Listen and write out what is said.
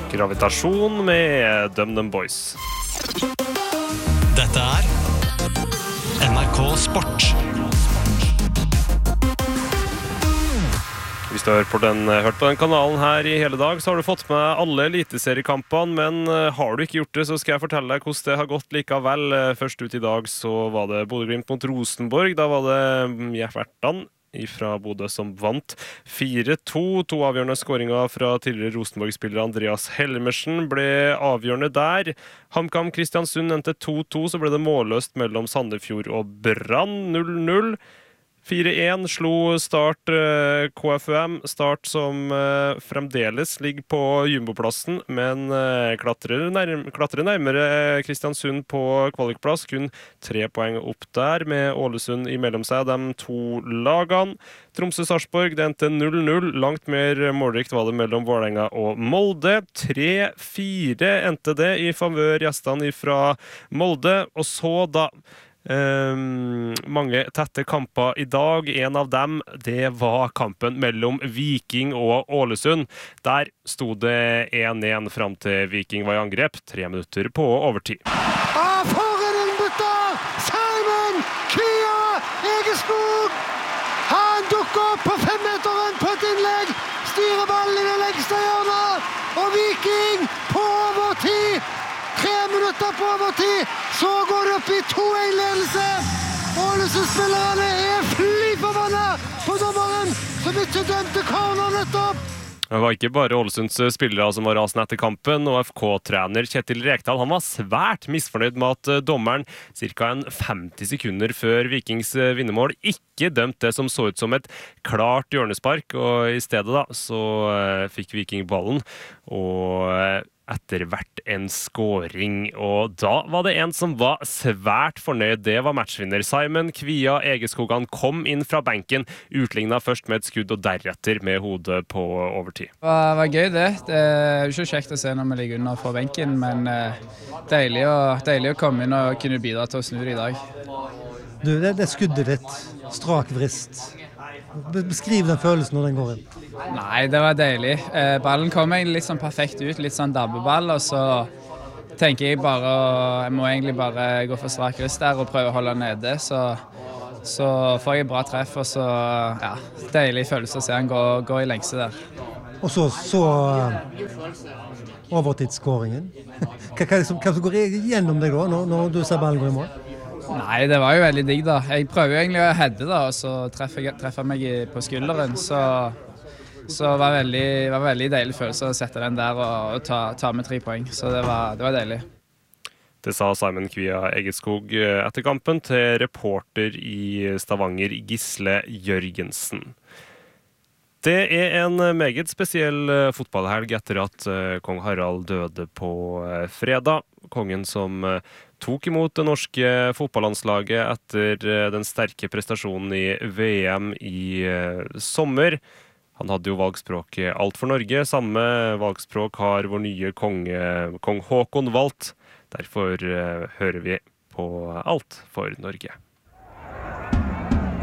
Gravitasjon med DumDum Boys. Dette NRK Sport. Hvis du har hørt på den kanalen her i hele dag, så har du fått med alle eliteseriekampene, men har du ikke gjort det, så skal jeg fortelle deg hvordan det har gått likevel. Først ut i dag så var det Bodø/Glimt mot Rosenborg. Da var det Jeffertan fra Bodø som vant 4-2. To avgjørende skåringer fra tidligere Rosenborg-spiller Andreas Helmersen ble avgjørende der. HamKam Kristiansund endte 2-2, så ble det målløst mellom Sandefjord og Brann 0-0. 4-1 slo Start KFUM. Start som fremdeles ligger på jumboplassen, men klatrer nærmere Kristiansund på kvalikplass. Kun 3 poeng opp der, med Ålesund imellom seg, de to lagene. Tromsø-Sarpsborg, det endte 0-0. Langt mer målrikt var det mellom Vålerenga og Molde. 3-4 endte det i favør gjestene fra Molde. Og så da mange tette kamper i dag. En av dem, det var kampen mellom Viking og Ålesund. Der sto det 1-1 fram til Viking var i angrep. 3 minutter på overtid. For en innbytter! Simon Kvia Egeskog! Han dukker opp på 5-meteren på et innlegg. Styrer ballen i det lengste hjørnet. Og Viking på overtid! 3 minutter på overtid, så går det opp i 2-1-ledelse. Ålesund-spillerne fly forbannet på dommeren, som ikke dømte corner nettopp. Det var ikke bare Ålesunds spillere som var rasende etter kampen, og FK-trener Kjetil Rekdal, han var svært misfornøyd med at dommeren ca. 50 sekunder før Vikings vinnermål ikke dømte det som så ut som et klart hjørnespark, og i stedet da så fikk Viking ballen, og etter hvert en skåring, og da var det en som var svært fornøyd. Det var matchvinner Simon Kvia Egeskog. Han kom inn fra benken, utlignet først med et skudd og deretter med hodet på overtid. Det var gøy det. Det er jo ikke kjekt å se når vi ligger under fra benken, men deilig å komme inn og kunne bidra til å snu det i dag. Du, det skuddet ditt, strak vrist. Beskriv den følelsen når den går inn. Nei, det var deilig. Ballen kom egentlig litt sånn perfekt ut, litt sånn dabbeball, og så tenker jeg jeg må egentlig bare gå for strak vrist der og prøve å holde den nede, så får jeg bra treff, og så, ja, deilig følelse å se han gå i lengste der. Og så overtidsskåringen. Hva som går gjennom deg da, når du ser ballen gå i mål? Nei, det var jo veldig digg da. Jeg prøver jo egentlig å heade da, og så treffer meg på skulderen, så det var veldig deilig følelse å sette den der og ta med 3 poeng, så det var deilig. Det sa Simon Kvia Egeskog etter kampen til reporter i Stavanger, Gisle Jørgensen. Det en meget spesiell fotballhelg etter at kong Harald døde på fredag. Kongen som tok imot det norske fotballandslaget etter den sterke prestasjonen i VM i sommer. Han hadde jo valgspråket Alt for Norge. Samme valgspråk har vår nye kong Håkon valgt. Derfor hører vi på Alt for Norge.